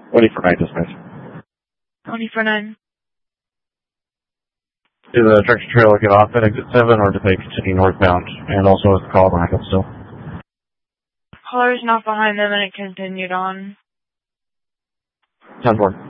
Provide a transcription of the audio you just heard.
Waiting for 9 dispatch. 20 for 9. Did the tractor trailer get off at exit 7, or did they continue northbound? And also, is the call behind them still? Color's not behind them, and it continued on. 10-4.